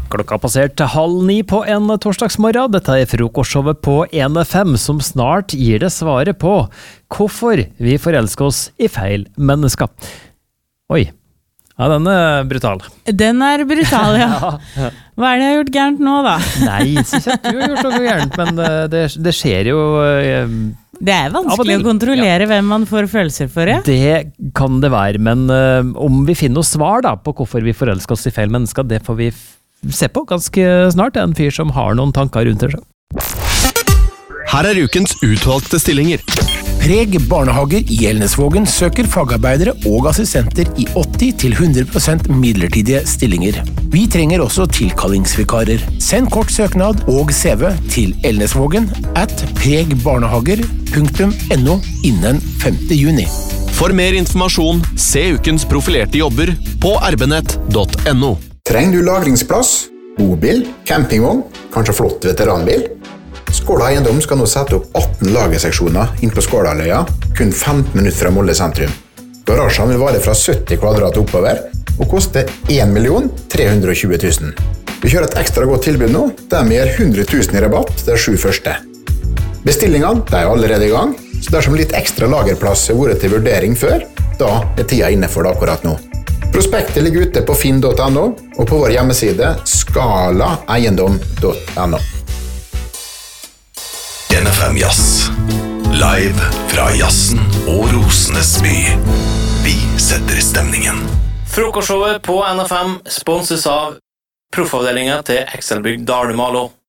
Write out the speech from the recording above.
Klokka passert 8:30 på en torsdagsmorgen. Dette frokostshowet på 1FM som snart gir det svaret på hvorfor vi forelsker oss i feil mennesker. Oi, ja, den brutal. Den brutal, ja. Hva det jeg har gjort gærent nå, da? Nei, ikke at du har gjort noe gærent, men det skjer jo... Det vanskelig å kontrollere hvem man får følelser for, ja. Det kan det være, men om vi finner noe svar da, på hvorfor vi forelsker oss i feil mennesker, det får vi se på ganske snart. Det en fyr som har noen tanker rundt det. Her ukens utvalgte stillinger. Preg barnehager i Elnesvågen søker fagarbeidere og assistenter i 80-100% midlertidige stillinger. Vi trenger også tilkallingsvikarer. Send kort søknad og CV til elnesvågen@pregbarnehager.no innen 5. juni. For mer informasjon, se ukens profilerte jobber på rbenett.no. Trenger du lagringsplass, bobil, campingvogn, kanskje flott veteranbil? Skåla eiendom skal nå sette opp 18 lagerseksjoner inn på Skålaløya, kun 15 minutter fra Molde sentrum. Garasjen vil vare fra 70 kvadrat oppover, og koste 1.320 000. Vi kjører et ekstra godt tilbud nå, der vi gir 100 000 i rabatt de 7 første. Bestillingene allerede i gang, så dersom litt ekstra lagerplass har vært til vurdering før, da tida inne for det akkurat nå. Prospektet ligger ute på finn.no og på vår hjemmeside skalaeiendom.no. NFM Jazz. Live fra jazzen og rosenes by. Vi setter stemningen. Frokostshowet på NFM sponses av proffavdelingen til Excelbygg Dalumalo.